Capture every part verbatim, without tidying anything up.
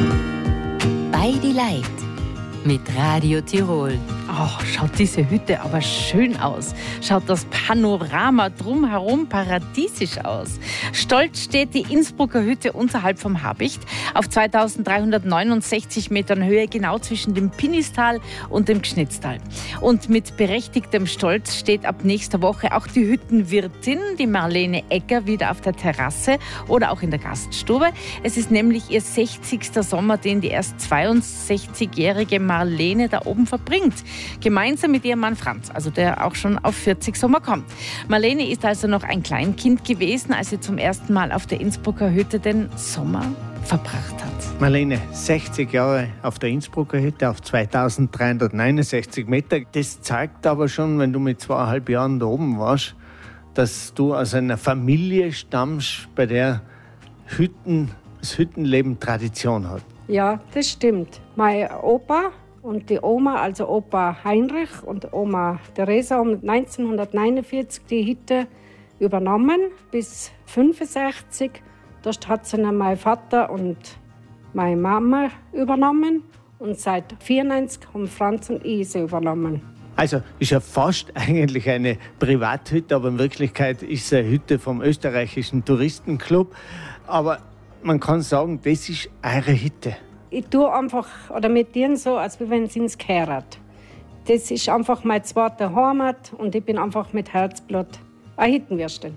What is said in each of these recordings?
Beide Leid mit Radio Tirol. Oh, schaut diese Hütte aber schön aus. Schaut das Panorama drumherum paradiesisch aus. Stolz steht die Innsbrucker Hütte unterhalb vom Habicht auf zweitausenddreihundertneunundsechzig Metern Höhe, genau zwischen dem Pinnistal und dem Gschnitztal. Und mit berechtigtem Stolz steht ab nächster Woche auch die Hüttenwirtin, die Marlene Egger, wieder auf der Terrasse oder auch in der Gaststube. Es ist nämlich ihr sechzigster Sommer, den die erst zweiundsechzigjährige Marlene da oben verbringt. Gemeinsam mit ihrem Mann Franz, also der auch schon auf vierzig Sommer kommt. Marlene ist also noch ein Kleinkind gewesen, als sie zum ersten Mal auf der Innsbrucker Hütte den Sommer verbracht hat. Marlene, sechzig Jahre auf der Innsbrucker Hütte auf zweitausenddreihundertneunundsechzig Meter. Das zeigt aber schon, wenn du mit zweieinhalb Jahren da oben warst, dass du aus einer Familie stammst, bei der Hütten, das Hüttenleben Tradition hat. Ja, das stimmt. Mein Opa und die Oma, also Opa Heinrich und Oma Theresa, haben neunzehnhundertneunundvierzig die Hütte übernommen bis fünfundsechzig. Dort hat sie dann mein Vater und meine Mama übernommen und seit vierundneunzig haben Franz und ich sie übernommen. Also ist ja fast eigentlich eine Privathütte, aber in Wirklichkeit ist es eine Hütte vom österreichischen Touristenclub. Aber man kann sagen, das ist eure Hütte. Ich tue einfach, oder wir tun so, als wenn sie ins gehört. Das ist einfach meine zweite Heimat und ich bin einfach mit Herzblut eine Hüttenwürstin.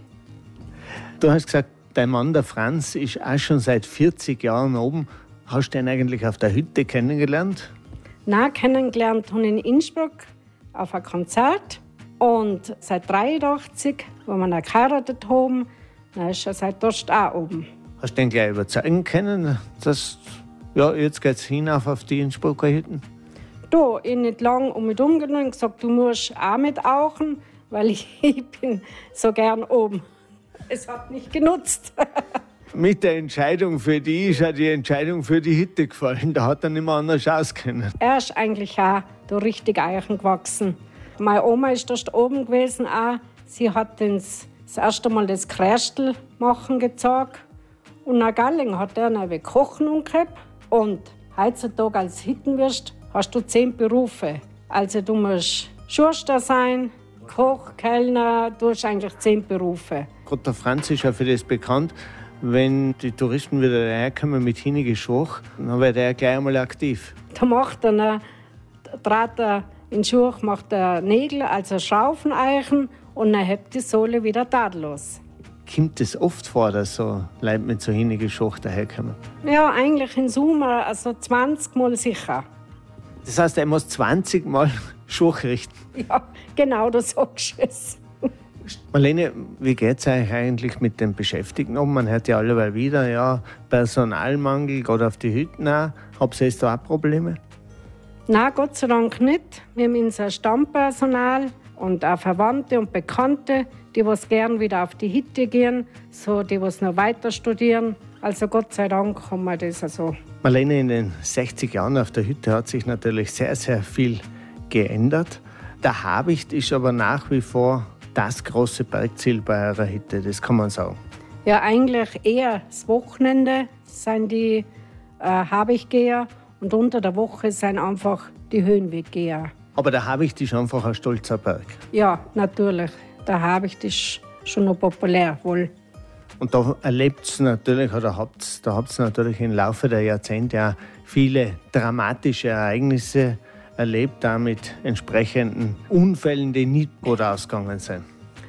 Du hast gesagt, dein Mann, der Franz, ist auch schon seit vierzig Jahren oben. Hast du ihn eigentlich auf der Hütte kennengelernt? Nein, kennengelernt habe ich in Innsbruck auf einem Konzert. Und seit dreiundachtzig, wo wir dann geheiratet haben, dann ist er seit dort auch oben. Hast du den gleich überzeugen können, dass ja, jetzt geht's hinauf auf die Innsbrucker Hütten? Da, ich nicht lange um mich umgegangen und gesagt, du musst auch mit auchen, weil ich, ich bin so gern oben. Es hat nicht genutzt. Mit der Entscheidung für die ist auch die Entscheidung für die Hütte gefallen. Da hat er nicht mehr anders auskennen. Er ist eigentlich auch da richtig Eichen gewachsen. Meine Oma ist dort oben gewesen auch. Sie hat uns das erste Mal das Krästel machen gezeigt. Und nach Galling hat er noch Kochen umgehabt. Und heutzutage als Hüttenwirt hast du zehn Berufe. Also du musst Schuster sein, Koch, Kellner, du hast eigentlich zehn Berufe. Gott, der Franz ist ja für das bekannt, wenn die Touristen wieder herkommen mit Hinige Schuch, dann wird er gleich einmal aktiv. Da macht er, ne, dreht er in Schuch, macht er Nägel, also Schraufeneichen und dann hebt die Sohle wieder tadellos. Kommt es oft vor, dass so Leute mit so Hinige Schuch daherkommen? Ja, eigentlich im Sommer, also zwanzig Mal sicher. Das heißt, er muss zwanzig Mal Schuch richten? Ja, genau, das sagst du es. Marlene, wie geht es euch eigentlich mit den Beschäftigten um? Man hört ja alleweil wieder, ja, Personalmangel, gerade auf die Hütten auch. Habt ihr da auch Probleme? Nein, Gott sei Dank nicht. Wir haben unser Stammpersonal und auch Verwandte und Bekannte, die was gern wieder auf die Hütte gehen, so die was noch weiter studieren. Also Gott sei Dank haben wir das also. Marlene, in den sechzig Jahren auf der Hütte hat sich natürlich sehr, sehr viel geändert. Der Habicht ist aber nach wie vor das große Bergziel bei eurer Hütte, das kann man sagen. Ja, eigentlich eher das Wochenende sind die äh, Habichtgeher und unter der Woche sind einfach die Höhenweggeher. Aber der Habicht ist einfach ein stolzer Berg. Ja, natürlich. Der Habicht ist schon noch populär, wohl. Und da erlebt es natürlich, oder habt da habt ihr natürlich im Laufe der Jahrzehnte auch viele dramatische Ereignisse erlebt, auch mit entsprechenden Unfällen, die nicht gut ausgegangen sind.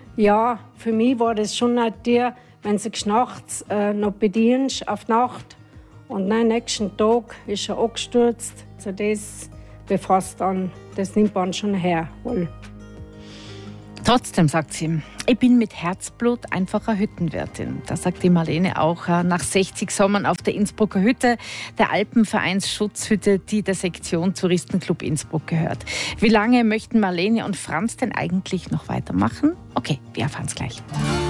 Ja, für mich war das schon nicht der, wenn du nachts äh, noch bedienst auf Nacht und am nächsten Tag ist er abgestürzt. Also das befasst dann, das nimmt man schon her. Wohl. Trotzdem sagt sie, ich bin mit Herzblut einfache Hüttenwirtin. Das sagt die Marlene auch nach sechzig Sommern auf der Innsbrucker Hütte, der Alpenvereinsschutzhütte, die der Sektion Touristenclub Innsbruck gehört. Wie lange möchten Marlene und Franz denn eigentlich noch weitermachen? Okay, wir erfahren es gleich.